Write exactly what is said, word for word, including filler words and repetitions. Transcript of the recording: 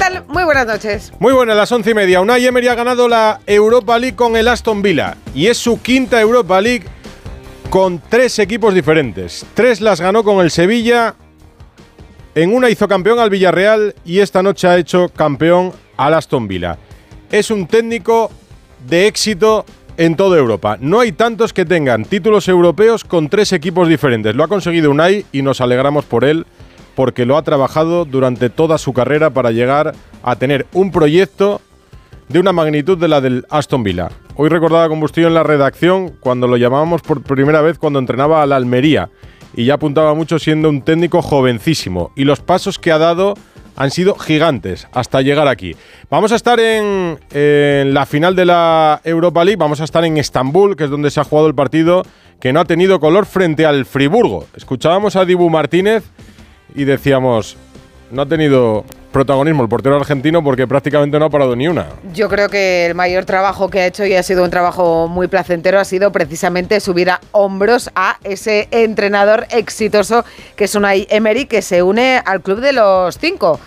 tal? Muy buenas noches. Muy buenas, las once y media. Unai Emery ha ganado la Europa League con el Aston Villa y es su quinta Europa League con tres equipos diferentes. Tres las ganó con el Sevilla, en una hizo campeón al Villarreal y esta noche ha hecho campeón al Aston Villa. Es un técnico de éxito en toda Europa. No hay tantos que tengan títulos europeos con tres equipos diferentes. Lo ha conseguido Unai y nos alegramos por él, porque lo ha trabajado durante toda su carrera para llegar a tener un proyecto de una magnitud de la del Aston Villa. Hoy recordaba con Bustillo en la redacción cuando lo llamábamos por primera vez cuando entrenaba al Almería y ya apuntaba mucho siendo un técnico jovencísimo y los pasos que ha dado han sido gigantes hasta llegar aquí. Vamos a estar en, en la final de la Europa League, vamos a estar en Estambul, que es donde se ha jugado el partido que no ha tenido color frente al Friburgo. Escuchábamos a Dibu Martínez y decíamos, no ha tenido protagonismo el portero argentino porque prácticamente no ha parado ni una. Yo creo que el mayor trabajo que ha hecho, y ha sido un trabajo muy placentero, ha sido precisamente subir a hombros a ese entrenador exitoso que es Unai Emery, que se une al club de los cinco.